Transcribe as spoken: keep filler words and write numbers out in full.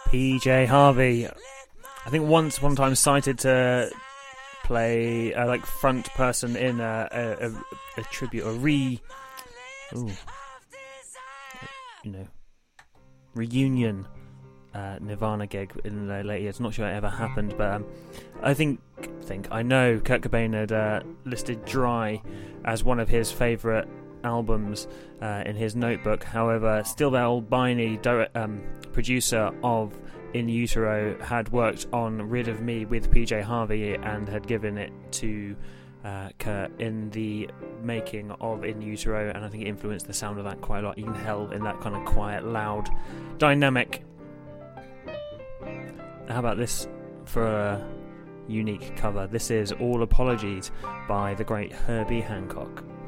P J Harvey. I think once, one time cited to play uh, like front person in a, a, a, a tribute, a re, ooh, you know, reunion uh, Nirvana gig in the late years. Not sure it ever happened, but um, I think, think I know Kurt Cobain had uh, listed Dry as one of his favourite albums uh, in his notebook. However, Steve Albini, direct, um, producer of In Utero, had worked on Rid of Me with P J Harvey and had given it to uh, Kurt in the making of In Utero, and I think it influenced the sound of that quite a lot. You can tell in that kind of quiet, loud dynamic. How about this for a unique cover? This is All Apologies by the great Herbie Hancock.